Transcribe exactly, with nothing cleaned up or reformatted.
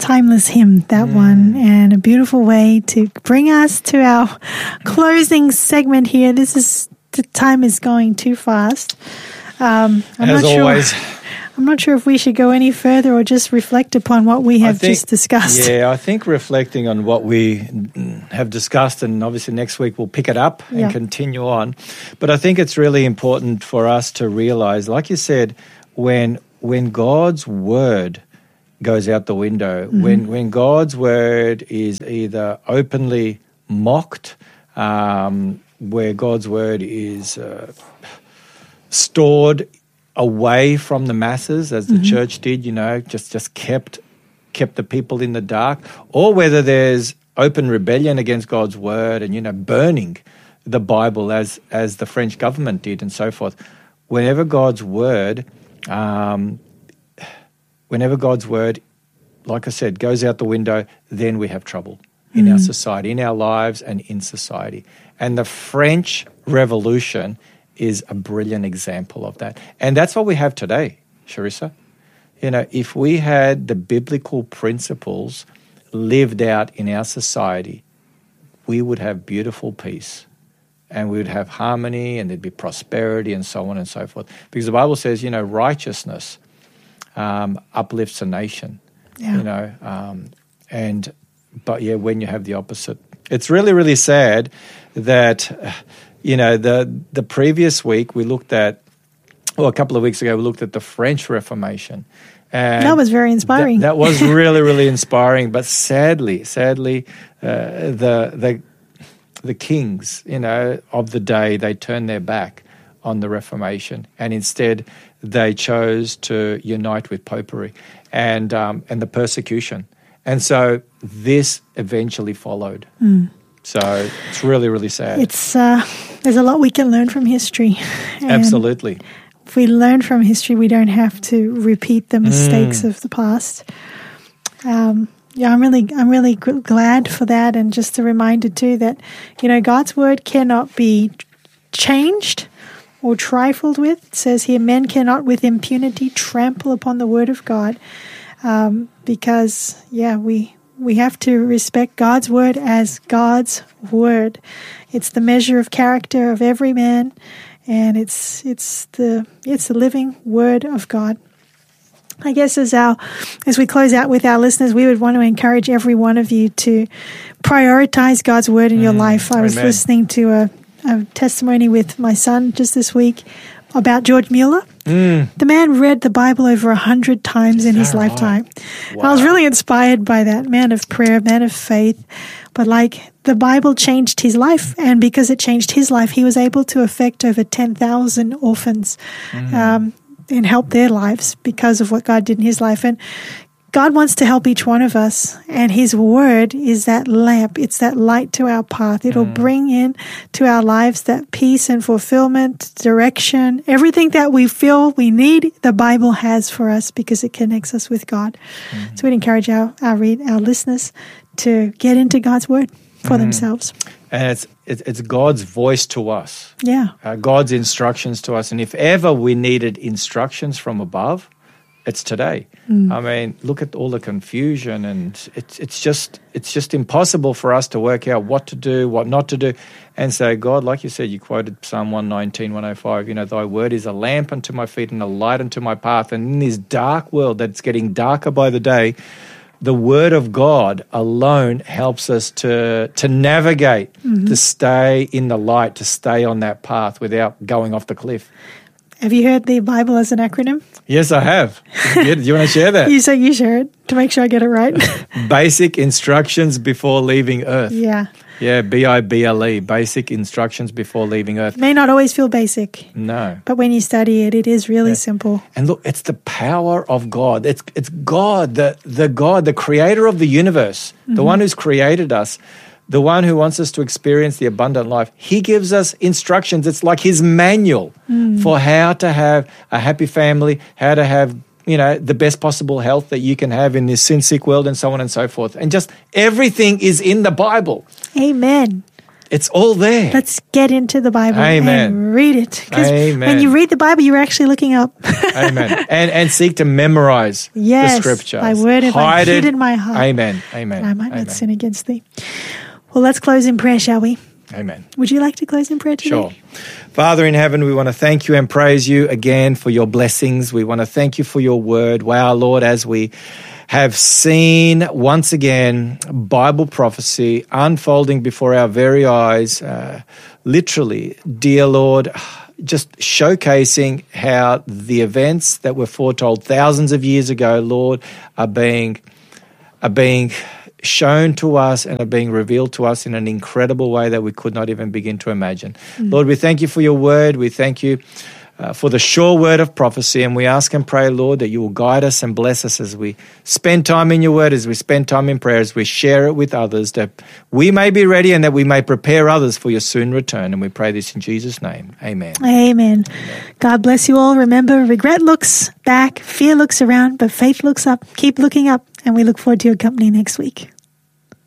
timeless hymn, that mm. one, and a beautiful way to bring us to our closing segment here. This is, the time is going too fast. Um, I'm As not always. Sure, I'm not sure if we should go any further or just reflect upon what we have think, just discussed. Yeah, I think reflecting on what we have discussed, and obviously next week we'll pick it up and yeah. continue on. But I think it's really important for us to realize, like you said, when when God's word goes out the window, mm-hmm. when when God's word is either openly mocked, um, where God's word is uh, stored away from the masses, as the mm-hmm. church did, you know, just just kept kept the people in the dark, or whether there's open rebellion against God's word and, you know, burning the Bible as as the French government did and so forth. Whenever God's word, um, whenever God's word, like I said, goes out the window, then we have trouble in mm. our society, in our lives and in society. And the French Revolution is a brilliant example of that. And that's what we have today, Charissa. You know, if we had the biblical principles lived out in our society, we would have beautiful peace and we would have harmony and there'd be prosperity and so on and so forth. Because the Bible says, you know, righteousness um, uplifts a nation, yeah. you know, um, and, but yeah, when you have the opposite. It's really, really sad that, you know, the the previous week we looked at, well, a couple of weeks ago we looked at the French Reformation. And that was very inspiring. That, that was really, really inspiring. But sadly, sadly, uh, the the the kings, you know, of the day, they turned their back on the Reformation, and instead they chose to unite with popery and um, and the persecution. And so this eventually followed. Mm. So it's really, really sad. It's uh, there's a lot we can learn from history. And absolutely. If we learn from history, we don't have to repeat the mistakes mm. of the past. Um, yeah, I'm really, I'm really g- glad for that, and just a reminder too that, you know, God's word cannot be changed or trifled with. It says here, men cannot with impunity trample upon the word of God, um, because yeah, we. We have to respect God's word as God's word. It's the measure of character of every man, and it's it's the it's the living word of God. I guess as our as we close out with our listeners, we would want to encourage every one of you to prioritize God's word in mm, your life. I was amen. listening to a, a testimony with my son just this week about George Mueller. Mm. The man read the Bible over a hundred times in his lifetime. Wow. I was really inspired by that man of prayer, man of faith. But like, the Bible changed his life, and because it changed his life, he was able to affect over ten thousand orphans mm. um, and help their lives because of what God did in his life. And God wants to help each one of us, and his word is that lamp. It's that light to our path. It'll mm. bring in to our lives that peace and fulfillment, direction, everything that we feel we need, the Bible has for us because it connects us with God. Mm. So we'd encourage our, our, read, our listeners to get into God's word for mm. themselves. And it's, it's it's God's voice to us. Yeah. Uh, God's instructions to us. And if ever we needed instructions from above, it's today. Mm. I mean, look at all the confusion, and it's it's just it's just impossible for us to work out what to do, what not to do. And so God, like you said, you quoted Psalm one nineteen, one oh five, you know, thy word is a lamp unto my feet and a light unto my path. And in this dark world that's getting darker by the day, the word of God alone helps us to to navigate, mm-hmm. to stay in the light, to stay on that path without going off the cliff. Have you heard the Bible as an acronym? Yes, I have. Do you want to share that? You say you share it to make sure I get it right. Basic instructions before leaving Earth. Yeah. Yeah, B I B L E, basic instructions before leaving Earth. It may not always feel basic. No. But when you study it, it is really yeah. simple. And look, it's the power of God. It's it's God, the, the God, the creator of the universe, mm-hmm. the one who's created us, the one who wants us to experience the abundant life. He gives us instructions. It's like his manual mm. for how to have a happy family, how to have, you know, the best possible health that you can have in this sin-sick world, and so on and so forth. And just everything is in the Bible. Amen. It's all there. Let's get into the Bible Amen. and read it. Because Amen. when you read the Bible, you're actually looking up. Amen. And and seek to memorize yes, the scriptures. Thy word have I Hide hid it. in my heart. Amen. Amen. That I might Amen. not sin against thee. Well, let's close in prayer, shall we? Amen. Would you like to close in prayer today? Sure. Father in heaven, we want to thank you and praise you again for your blessings. We want to thank you for your word. Wow, Lord, as we have seen once again Bible prophecy unfolding before our very eyes, uh, literally, dear Lord, just showcasing how the events that were foretold thousands of years ago, Lord, are being are being shown to us and are being revealed to us in an incredible way that we could not even begin to imagine. Mm. Lord, we thank you for your word. We thank you uh, for the sure word of prophecy, and we ask and pray, Lord, that you will guide us and bless us as we spend time in your word, as we spend time in prayer, as we share it with others, that we may be ready and that we may prepare others for your soon return. And we pray this in Jesus' name. Amen. Amen. Amen. God bless you all. Remember, regret looks back, fear looks around, but faith looks up. Keep looking up, and we look forward to your company next week.